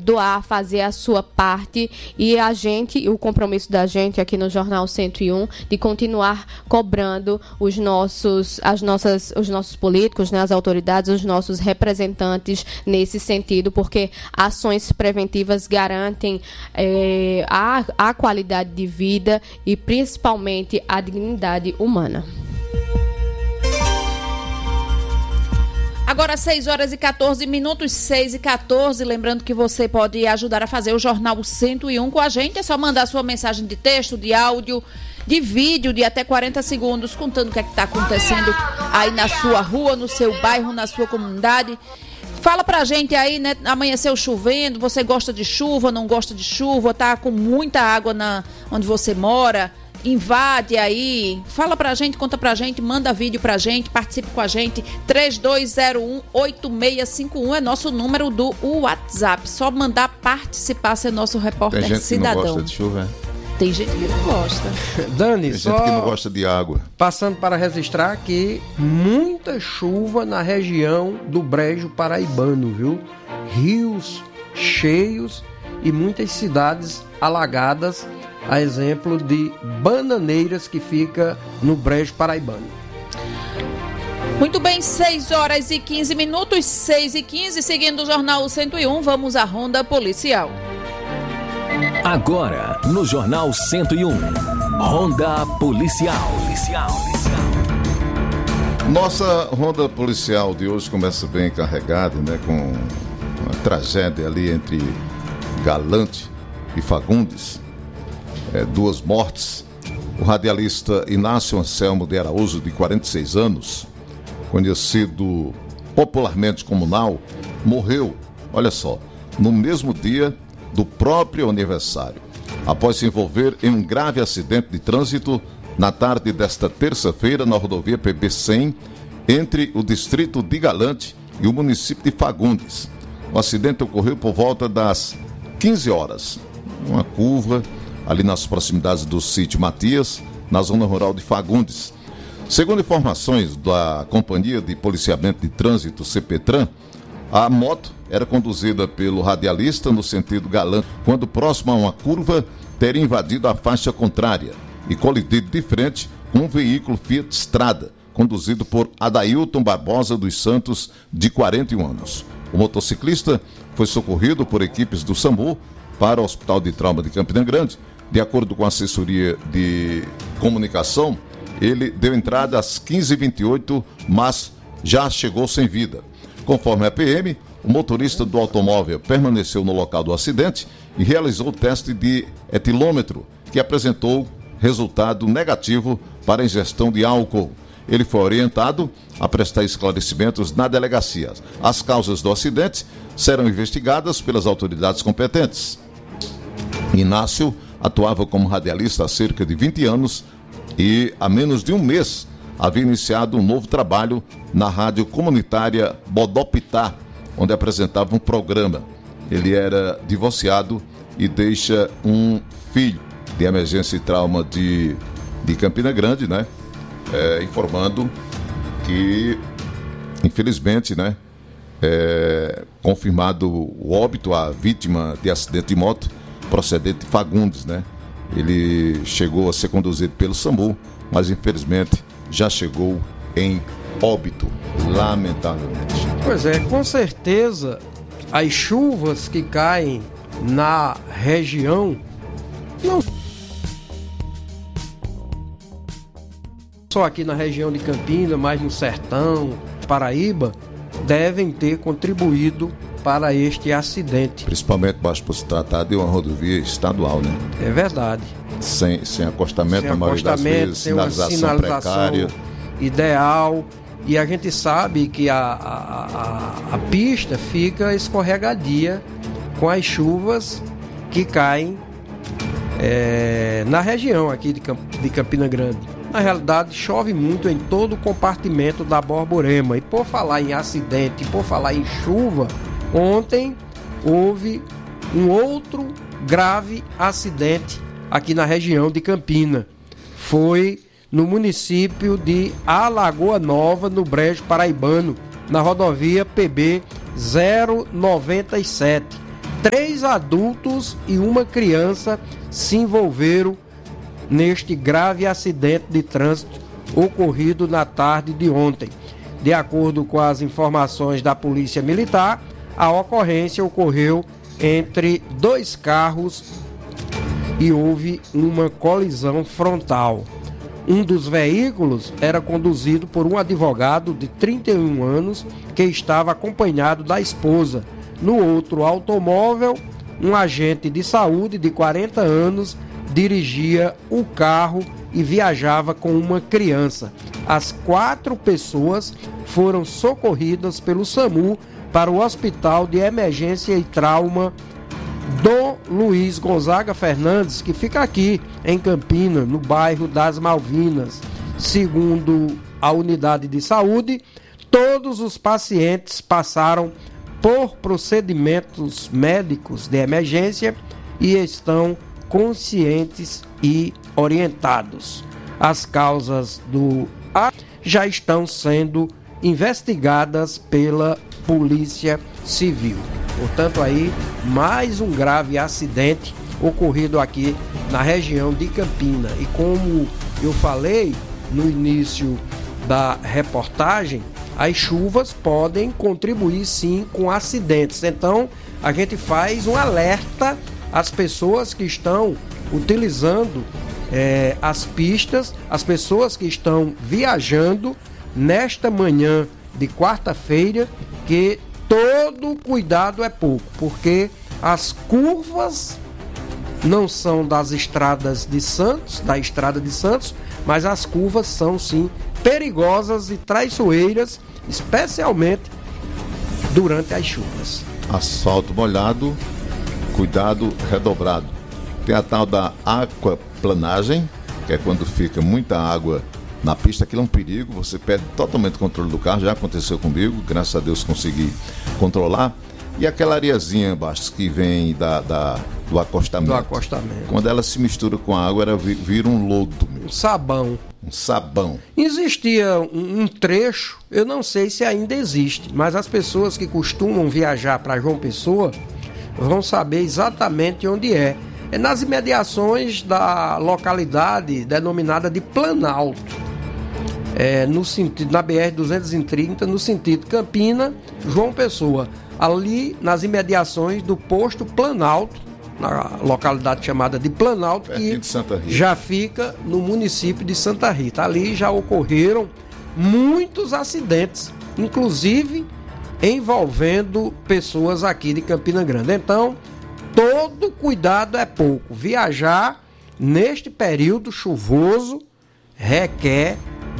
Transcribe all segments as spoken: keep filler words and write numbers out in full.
doar, fazer a sua parte, e a gente, o compromisso da gente aqui no Jornal cento e um, de continuar cobrando os nossos, as nossas, os nossos políticos, né, as autoridades, os nossos representantes nesse sentido, porque ações preventivas garantem é, a, a qualidade de vida e principalmente a dignidade humana. Agora seis horas e catorze minutos, seis e catorze, lembrando que você pode ajudar a fazer o Jornal cento e um com a gente, é só mandar sua mensagem de texto, de áudio, de vídeo, de até quarenta segundos, contando o que é que está acontecendo aí na sua rua, no seu bairro, na sua comunidade. Fala pra gente aí, né, amanheceu chovendo, você gosta de chuva, não gosta de chuva, tá com muita água na, onde você mora, invade aí, fala pra gente, conta pra gente, manda vídeo pra gente, participe com a gente. Três dois zero um, oito seis cinco um é nosso número do WhatsApp, só mandar participar, ser nosso repórter Tem gente cidadão. Que não gosta de chuva, é? Tem gente que não gosta. Dani, Tem só gente que não gosta de água. Passando para registrar que muita chuva na região do Brejo Paraibano, viu? Rios cheios e muitas cidades alagadas, a exemplo de Bananeiras, que fica no Brejo Paraibano. Muito bem, seis horas e quinze minutos, seis e quinze, seguindo o Jornal cento e um, vamos à ronda policial. Agora, no Jornal cento e um, Ronda Policial. Policial. Nossa ronda policial de hoje começa bem carregada, né, com uma tragédia ali entre Galante e Fagundes. É, duas mortes. O radialista Inácio Anselmo de Araújo, de quarenta e seis anos, conhecido popularmente como Nau, morreu, olha só, no mesmo dia do próprio aniversário, após se envolver em um grave acidente de trânsito na tarde desta terça-feira na rodovia P B cem, entre o distrito de Galante e o município de Fagundes. O acidente ocorreu por volta das quinze horas, uma curva ali nas proximidades do sítio Matias, na zona rural de Fagundes. Segundo informações da Companhia de Policiamento de Trânsito, CPTran, a moto era conduzida pelo radialista no sentido Galante, quando próximo a uma curva teria invadido a faixa contrária e colidido de frente com um veículo Fiat Strada, conduzido por Adailton Barbosa dos Santos, de quarenta e um anos. O motociclista foi socorrido por equipes do SAMU para o Hospital de Trauma de Campina Grande. De acordo com a assessoria de comunicação, ele deu entrada às quinze e vinte e oito, mas já chegou sem vida. Conforme a P M, o motorista do automóvel permaneceu no local do acidente e realizou o teste de etilômetro, que apresentou resultado negativo para a ingestão de álcool. Ele foi orientado a prestar esclarecimentos na delegacia. As causas do acidente serão investigadas pelas autoridades competentes. Inácio atuava como radialista há cerca de vinte anos e, há menos de um mês, havia iniciado um novo trabalho na rádio comunitária Bodopitá, onde apresentava um programa. Ele era divorciado e deixa um filho de emergência e trauma de, de Campina Grande, né? É, informando que, infelizmente, né, é, confirmado o óbito, a vítima de acidente de moto procedente de Fagundes, né? Ele chegou a ser conduzido pelo SAMU, mas infelizmente já chegou em óbito, lamentavelmente. Pois é, com certeza as chuvas que caem na região, não só aqui na região de Campina, mas no Sertão, Paraíba, devem ter contribuído para este acidente. Principalmente baixo por se tratar de uma rodovia estadual, né? É verdade. Sem, sem acostamento, sem na maioria das vezes, sem uma sinalização, sinalização precária. Ideal. E a gente sabe que a, a, a, a pista fica escorregadia com as chuvas que caem é, na região aqui de, Camp, de Campina Grande. Na realidade, chove muito em todo o compartimento da Borborema. E por falar em acidente, por falar em chuva, ontem houve um outro grave acidente aqui na região de Campina. Foi no município de Alagoa Nova, no Brejo Paraibano, na rodovia P B zero noventa e sete. três adultos e uma criança se envolveram neste grave acidente de trânsito ocorrido na tarde de ontem. De acordo com as informações da Polícia Militar, a ocorrência ocorreu entre dois carros e houve uma colisão frontal. Um dos veículos era conduzido por um advogado de trinta e um anos que estava acompanhado da esposa. No outro automóvel, um agente de saúde de quarenta anos dirigia o carro e viajava com uma criança. As quatro pessoas foram socorridas pelo SAMU para o Hospital de Emergência e Trauma Dom Luiz Gonzaga Fernandes, que fica aqui em Campina, no bairro das Malvinas. Segundo a unidade de saúde, todos os pacientes passaram por procedimentos médicos de emergência e estão conscientes e orientados. As causas do ato já estão sendo investigadas pela Polícia Civil. Portanto, aí, mais um grave acidente ocorrido aqui na região de Campina. E como eu falei no início da reportagem, as chuvas podem contribuir sim com acidentes. Então, a gente faz um alerta às pessoas que estão utilizando é, as pistas, as pessoas que estão viajando nesta manhã de quarta-feira, que todo cuidado é pouco, porque as curvas não são das estradas de Santos, da estrada de Santos, mas as curvas são sim perigosas e traiçoeiras, especialmente durante as chuvas. Asfalto molhado, cuidado redobrado. Tem a tal da aquaplanagem, que é quando fica muita água na pista. Aquilo é um perigo, você perde totalmente o controle do carro. Já aconteceu comigo, graças a Deus consegui controlar. E aquela areiazinha, Bastos, que vem da, da, do acostamento. Do acostamento. Quando ela se mistura com a água, ela vira um lodo mesmo. Sabão. Um sabão. Existia um, um trecho, eu não sei se ainda existe, mas as pessoas que costumam viajar para João Pessoa vão saber exatamente onde é. É nas imediações da localidade denominada de Planalto. É, no sentido, na B R duzentos e trinta, no sentido Campina, João Pessoa. Ali nas imediações do posto Planalto, na localidade chamada de Planalto, que já fica no município de Santa Rita. Ali já ocorreram muitos acidentes, inclusive envolvendo pessoas aqui de Campina Grande. Então, todo cuidado é pouco. Viajar neste período chuvoso requer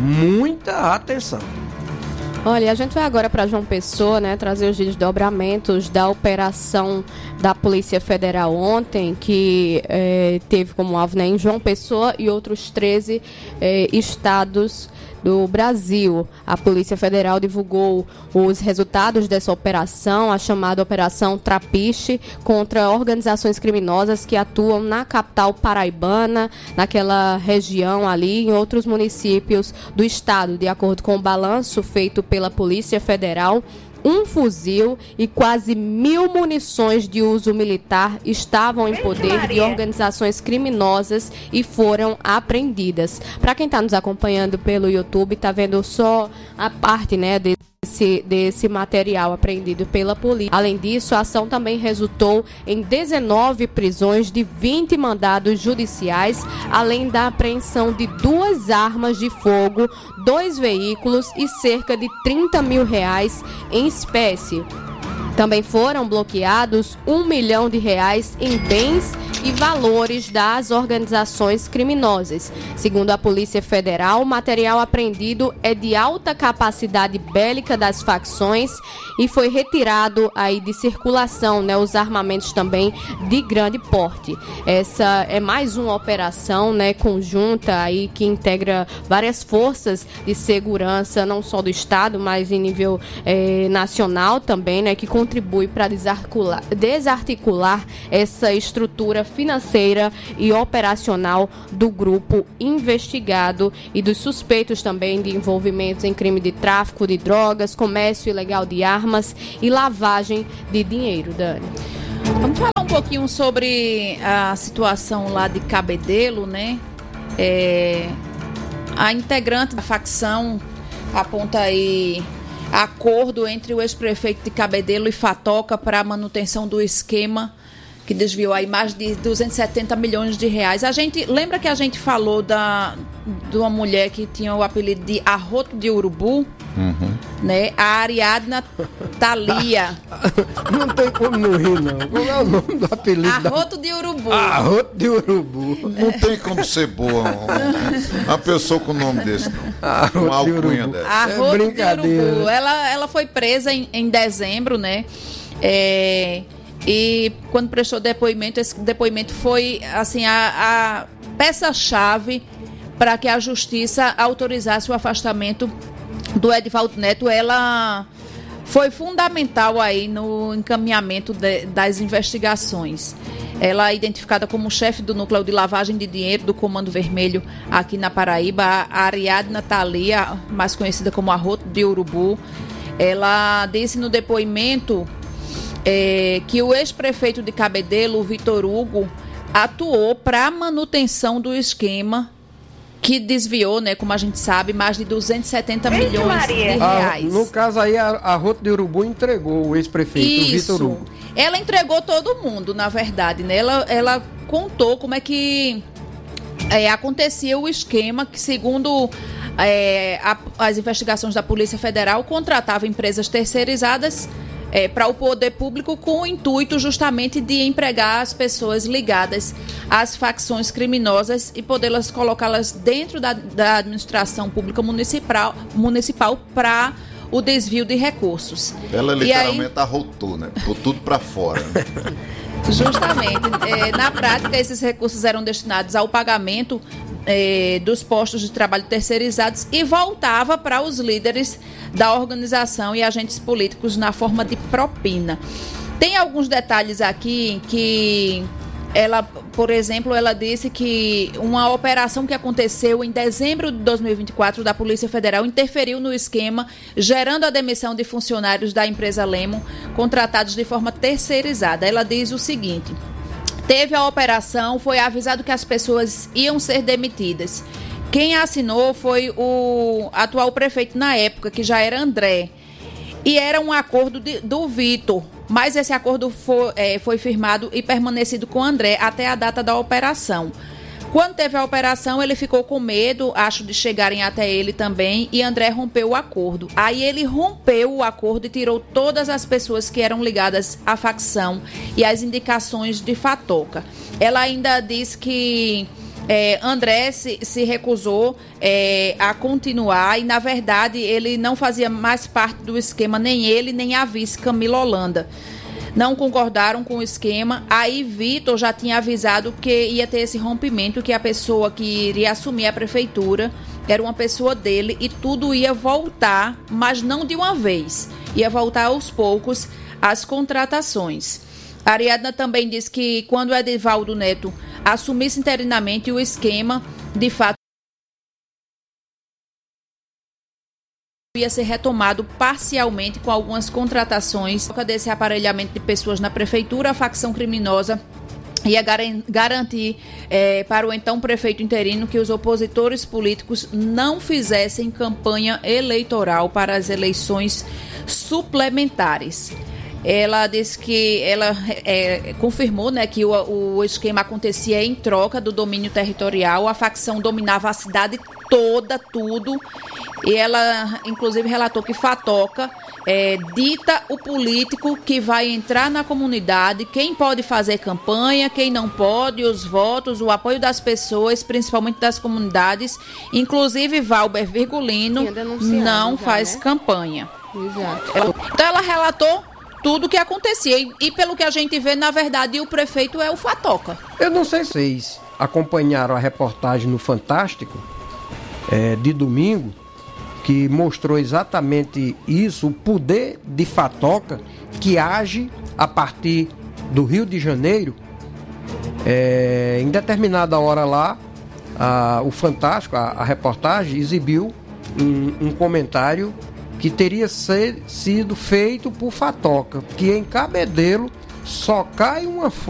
muita atenção. Olha, a gente vai agora para João Pessoa, né, trazer os desdobramentos da operação da Polícia Federal ontem, que eh, teve como alvo, né, em João Pessoa e outros treze eh, estados do Brasil. A Polícia Federal divulgou os resultados dessa operação, a chamada Operação Trapiche, contra organizações criminosas que atuam na capital paraibana, naquela região ali, em outros municípios do estado. De acordo com o balanço feito pela Polícia Federal, um fuzil e quase mil munições de uso militar estavam em poder de organizações criminosas e foram apreendidas. Para quem está nos acompanhando pelo YouTube, está vendo só a parte, né, desse, desse material apreendido pela polícia. Além disso, a ação também resultou em dezenove prisões de vinte mandados judiciais, além da apreensão de duas armas de fogo, dois veículos e cerca de trinta mil reais em espécie. Também foram bloqueados um milhão de reais em bens e valores das organizações criminosas. Segundo a Polícia Federal, o material apreendido é de alta capacidade bélica das facções e foi retirado aí de circulação, né, os armamentos também de grande porte. Essa é mais uma operação, né, conjunta aí que integra várias forças de segurança, não só do Estado, mas em nível eh, nacional também, né, que contribui para desarticular, desarticular essa estrutura financeira e operacional do grupo investigado e dos suspeitos também de envolvimentos em crime de tráfico de drogas, comércio ilegal de armas e lavagem de dinheiro, Dani. Vamos falar um pouquinho sobre a situação lá de Cabedelo, né? É, a integrante da facção aponta aí acordo entre o ex-prefeito de Cabedelo e Fatoca para a manutenção do esquema que desviou aí mais de duzentos e setenta milhões de reais. A gente lembra que a gente falou da, de uma mulher que tinha o apelido de Arroto de Urubu, uhum. né? A Ariadna Thalia. Não tem como não rir, não. Qual é o nome do apelido? Arroto da... de Urubu. Arroto de Urubu. Não tem como ser boa uma pessoa com o nome desse, não. Arroto uma alcunha de dessa. Arroto é brincadeira. de Urubu. Ela, ela foi presa em, em dezembro, né? É... E quando prestou depoimento, esse depoimento foi assim a, a peça-chave para que a justiça autorizasse o afastamento do Edivaldo Neto. Ela foi fundamental aí no encaminhamento de, das investigações. Ela é identificada como chefe do núcleo de lavagem de dinheiro do Comando Vermelho aqui na Paraíba, a Ariadna Thalia, mais conhecida como Arroto de Urubu. Ela disse no depoimento É, que o ex-prefeito de Cabedelo, o Vitor Hugo, atuou para a manutenção do esquema que desviou, né, como a gente sabe, mais de duzentos e setenta milhões de reais. Ah, no caso aí, a, a Arroto de Urubu entregou o ex-prefeito, o Vitor Hugo. Ela entregou todo mundo, na verdade, né? Ela, ela contou como é que é, acontecia o esquema que, segundo é, a, as investigações da Polícia Federal, contratava empresas terceirizadas É, para o poder público com o intuito justamente de empregar as pessoas ligadas às facções criminosas e podê-las colocá-las dentro da, da administração pública municipal, municipal para o desvio de recursos. Ela literalmente aí, arrotou, né? Ficou tudo para fora. Né? Justamente. É, na prática, esses recursos eram destinados ao pagamento É, dos postos de trabalho terceirizados e voltava para os líderes da organização e agentes políticos na forma de propina. Tem alguns detalhes aqui que ela, por exemplo, ela disse que uma operação que aconteceu em dezembro de dois mil e vinte e quatro da Polícia Federal interferiu no esquema, gerando a demissão de funcionários da empresa Lemo, contratados de forma terceirizada. Ela diz o seguinte: teve a operação, foi avisado que as pessoas iam ser demitidas. Quem assinou foi o atual prefeito na época, que já era André. E era um acordo de, do Vitor, mas esse acordo foi, é, foi firmado e permanecido com André até a data da operação. Quando teve a operação, ele ficou com medo, acho, de chegarem até ele também, e André rompeu o acordo. Aí ele rompeu o acordo e tirou todas as pessoas que eram ligadas à facção e às indicações de Fatoca. Ela ainda diz que é, André se, se recusou é, a continuar e, na verdade, ele não fazia mais parte do esquema, nem ele, nem a vice Camila Holanda. Não concordaram com o esquema. Aí Vitor já tinha avisado que ia ter esse rompimento, que a pessoa que iria assumir a prefeitura era uma pessoa dele e tudo ia voltar, mas não de uma vez. Ia voltar aos poucos as contratações. A Ariadna também disse que quando o Edivaldo Neto assumisse interinamente o esquema, de fato, ia ser retomado parcialmente com algumas contratações. Desse aparelhamento de pessoas na prefeitura, a facção criminosa ia garantir é, para o então prefeito interino que os opositores políticos não fizessem campanha eleitoral para as eleições suplementares. Ela disse que ela é, confirmou, né, que o, o esquema acontecia em troca do domínio territorial. A facção dominava a cidade toda, tudo. E ela, inclusive, relatou que Fatoca é, dita o político que vai entrar na comunidade, quem pode fazer campanha, quem não pode, os votos, o apoio das pessoas, principalmente das comunidades. Inclusive, Valber Virgulino não já, faz né? campanha. Exato. Então, ela relatou tudo o que acontecia. E, e pelo que a gente vê, na verdade, o prefeito é o Fatoca. Eu não sei se vocês acompanharam a reportagem no Fantástico é, de domingo, que mostrou exatamente isso, o poder de Fatoca, que age a partir do Rio de Janeiro. É, em determinada hora lá, a, o Fantástico, a, a reportagem, exibiu um, um comentário que teria ser, sido feito por Fatoca, que em Cabedelo Só cai uma folha.